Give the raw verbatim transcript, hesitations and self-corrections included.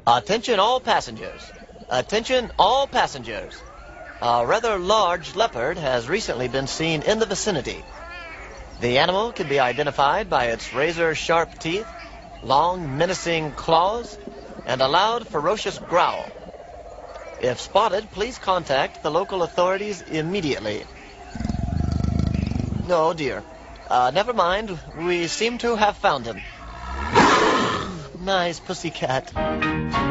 Attention all passengers. Attention all passengers. A rather large leopard has recently been seen in the vicinity. The animal can be identified by its razor-sharp teeth, long menacing claws, and a loud ferocious growl. If spotted, please contact the local authorities immediately. Oh dear. Uh, never mind. We seem to have found him. Nice pussycat.